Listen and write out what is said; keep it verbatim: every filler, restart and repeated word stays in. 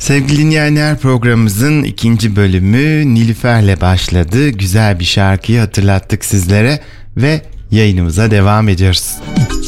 Sevgili dinleyenler, programımızın ikinci bölümü Nilüfer'le başladı. Güzel bir şarkıyı hatırlattık sizlere ve yayınımıza devam ediyoruz.